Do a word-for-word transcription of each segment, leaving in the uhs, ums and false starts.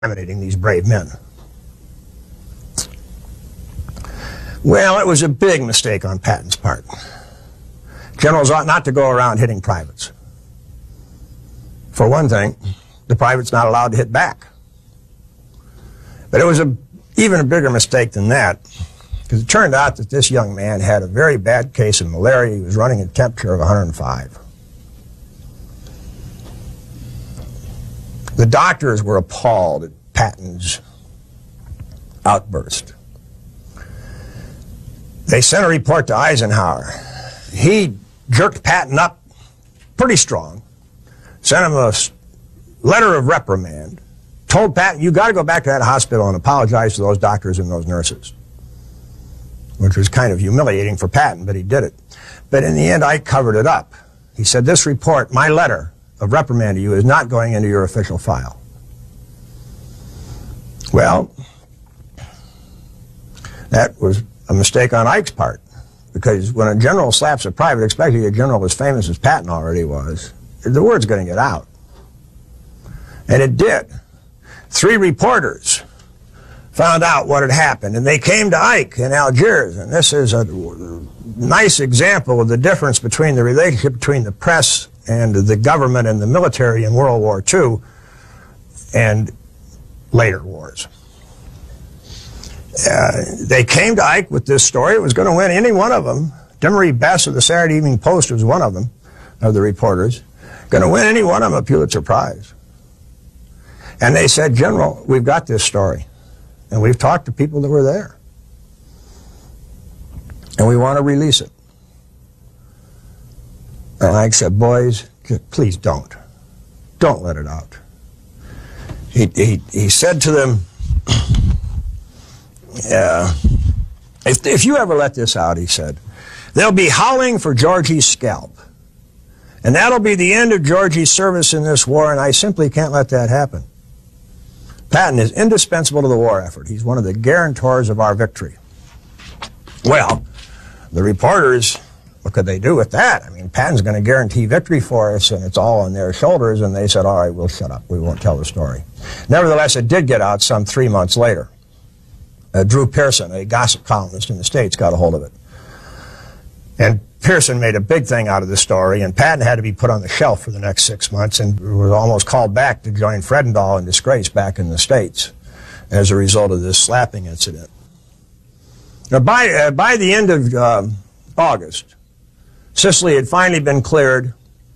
intimidating these brave men. Well, it was a big mistake on Patton's part. Generals ought not to go around hitting privates. For one thing, the private's not allowed to hit back. But it was a, even a bigger mistake than that, because it turned out that this young man had a very bad case of malaria. He was running a temperature of one hundred five. The doctors were appalled at Patton's outburst. They sent a report to Eisenhower. He jerked Patton up pretty strong, sent him a letter of reprimand, told Patton, you got to go back to that hospital and apologize to those doctors and those nurses, which was kind of humiliating for Patton, but he did it. But in the end, I covered it up. He said, this report, my letter of reprimand to you, is not going into your official file. Well, that was a mistake on Ike's part, because when a general slaps a private, especially a general as famous as Patton already was, the word's going to get out. And it did. Three reporters found out what had happened, and they came to Ike in Algiers, and this is a nice example of the difference between the relationship between the press and the government and the military in World War Two and later wars. Uh, they came to Ike with this story. It was going to win any one of them. Demery Bess of the Saturday Evening Post was one of them, of the reporters. Going to win any one of them a Pulitzer Prize. And they said, General, we've got this story, and we've talked to people that were there, and we want to release it. And Ike said, boys, please don't. Don't let it out. He, he, he said to them, uh, if, if you ever let this out, he said, they'll be howling for Georgie's scalp. And that'll be the end of Georgie's service in this war, and I simply can't let that happen. Patton is indispensable to the war effort. He's one of the guarantors of our victory. Well, the reporters, what could they do with that? I mean, Patton's going to guarantee victory for us, and it's all on their shoulders, and they said, all right, we'll shut up. We won't tell the story. Nevertheless, it did get out some three months later. Uh, Drew Pearson, a gossip columnist in the States, got a hold of it. And Pearson made a big thing out of the story, and Patton had to be put on the shelf for the next six months and was almost called back to join Fredendall in disgrace back in the States as a result of this slapping incident. Now, by, uh, by the end of uh, August, Sicily had finally been cleared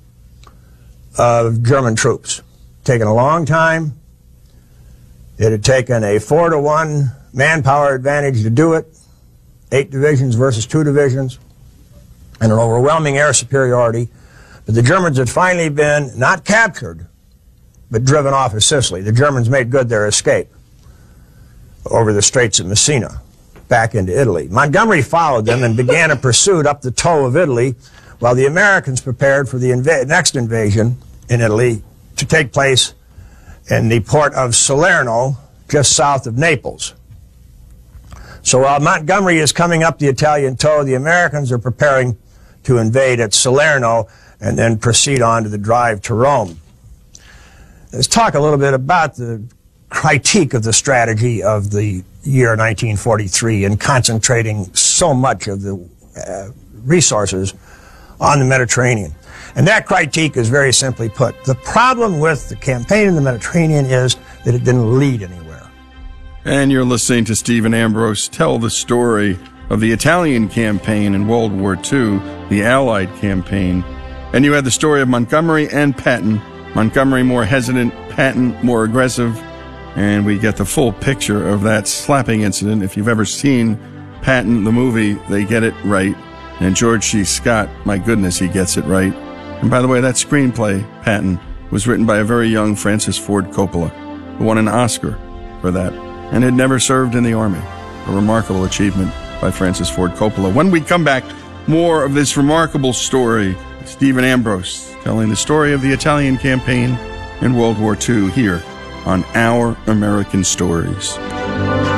of German troops. Taken a long time. It had taken a four to one manpower advantage to do it, eight divisions versus two divisions, and an overwhelming air superiority. But the Germans had finally been not captured, but driven off of Sicily. The Germans made good their escape over the Straits of Messina back into Italy. Montgomery followed them and began a pursuit up the toe of Italy, while the Americans prepared for the inv next invasion in Italy to take place in the port of Salerno, just south of Naples. So while Montgomery is coming up the Italian toe, the Americans are preparing to invade at Salerno and then proceed on to the drive to Rome. Let's talk a little bit about the critique of the strategy of the year nineteen forty-three and concentrating so much of the uh, resources on the Mediterranean. And that critique is very simply put. The problem with the campaign in the Mediterranean is that it didn't lead anywhere. And you're listening to Stephen Ambrose tell the story of the Italian campaign in World War Two, the Allied campaign. And you had the story of Montgomery and Patton. Montgomery more hesitant, Patton more aggressive. And we get the full picture of that slapping incident. If you've ever seen Patton, the movie, they get it right. And George C. Scott, my goodness, he gets it right. And by the way, that screenplay, Patton, was written by a very young Francis Ford Coppola, who won an Oscar for that, and had never served in the Army. A remarkable achievement by Francis Ford Coppola. When we come back, more of this remarkable story. Stephen Ambrose telling the story of the Italian campaign in World War Two here on Our American Stories.